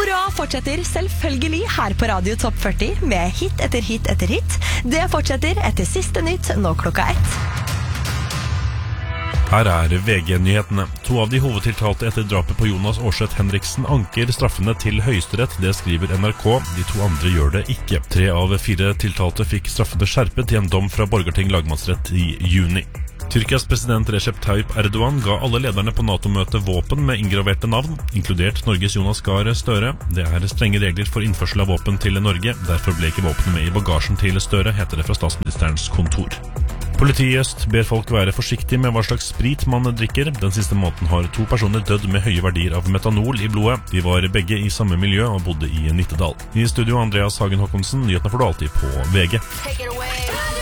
Hurra fortsetter selvfølgelig her på Radio Topp 40 med hit etter hit etter hit. Det fortsetter etter siste nytt nå 1:00. Her VG-nyhetene. 2 av de hovedtiltalte etter drapet på Jonas Aarseth Henriksen anker straffene til Høyesterett, det skriver NRK. De 2 andre gjør det ikke. 3 av 4 tiltalte fikk straffene skjerpet i en dom fra Borgarting lagmannsrett i juni. Tyrkias president Recep Tayyip Erdogan ga alle lederne på NATO-møtet våpen med inngraverte navn, inkludert Norges Jonas Gahr Støre. Det strenge regler for innførsel av våpen til Norge, derfor ble ikke våpenet med i bagasjen til Støre, heter det fra statsministerens kontor. Politiet i øst ber folk være forsiktige med hva slags sprit man drikker. Den siste måneden har 2 personer dødd med høye verdier av metanol i blodet. De var begge i samme miljø og bodde i Nittedal. I studio Andreas Hagen Håkonsen, nyhetene får du alltid på VG.